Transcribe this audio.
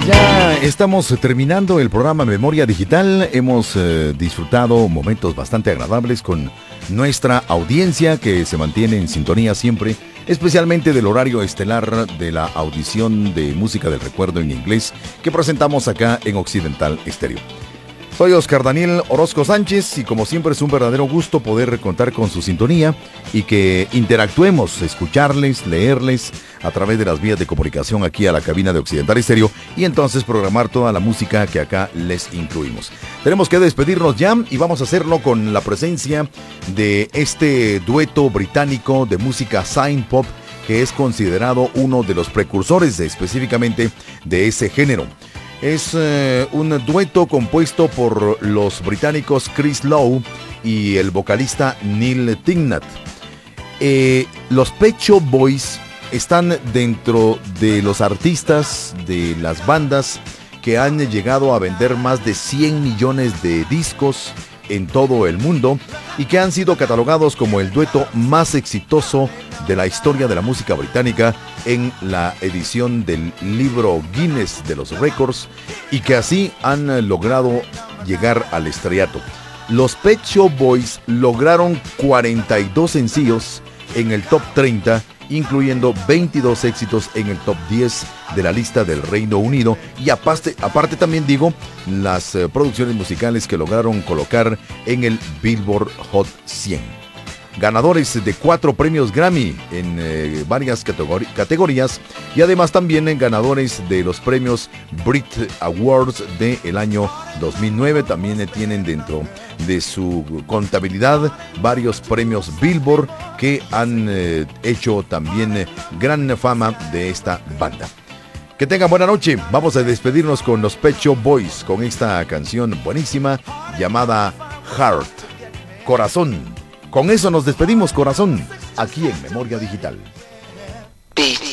Ya estamos terminando el programa Memoria Digital. Hemos disfrutado momentos bastante agradables con nuestra audiencia que se mantiene en sintonía siempre, especialmente del horario estelar de la audición de música del recuerdo en inglés que presentamos acá en Occidental Estéreo. Soy Oscar Daniel Orozco Sánchez y como siempre es un verdadero gusto poder contar con su sintonía y que interactuemos, escucharles, leerles a través de las vías de comunicación aquí a la cabina de Occidental Estéreo y entonces programar toda la música que acá les incluimos. Tenemos que despedirnos ya y vamos a hacerlo con la presencia de este dueto británico de música synth pop que es considerado uno de los precursores específicamente de ese género. Es un dueto compuesto por los británicos Chris Lowe y el vocalista Neil Tennant. Los Pet Shop Boys están dentro de los artistas de las bandas que han llegado a vender más de 100 millones de discos en todo el mundo y que han sido catalogados como el dueto más exitoso de la historia de la música británica en la edición del libro Guinness de los Récords y que así han logrado llegar al estrellato. Los Pet Shop Boys lograron 42 sencillos en el top 30, incluyendo 22 éxitos en el top 10 de la lista del Reino Unido y aparte también digo las producciones musicales que lograron colocar en el Billboard Hot 100. Ganadores de 4 premios Grammy en varias categorías y además también en ganadores de los premios Brit Awards del año 2009. También tienen dentro de su contabilidad varios premios Billboard que han hecho también gran fama de esta banda. Que tengan buena noche. Vamos a despedirnos con los Pet Shop Boys con esta canción buenísima llamada Heart, Corazón. Con eso nos despedimos, corazón, aquí en Memoria Digital. Beat.